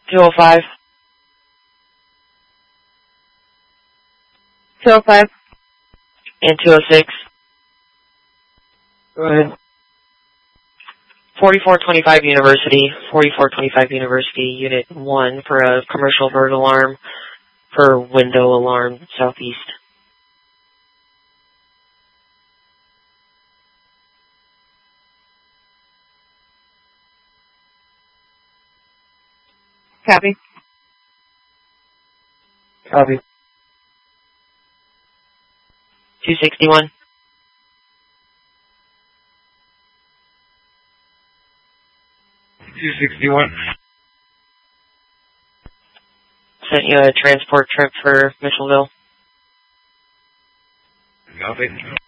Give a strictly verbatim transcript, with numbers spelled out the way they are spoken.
two oh five. two oh five. And two oh six. Go ahead. forty-four twenty-five University, forty-four twenty-five University, Unit one for a commercial bird alarm for window alarm southeast. Copy. Copy. two sixty-one. two sixty-one. Sent you a transport trip for Mitchellville. Nothing.